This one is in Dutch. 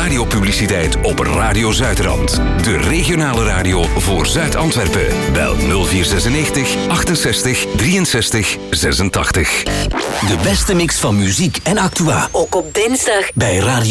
radiopubliciteit op Radio Zuidrand. De regionale radio voor Zuid-Antwerpen. Bel 0496 68 63 86. De beste mix van muziek en actua. Ook op dinsdag Bij Radio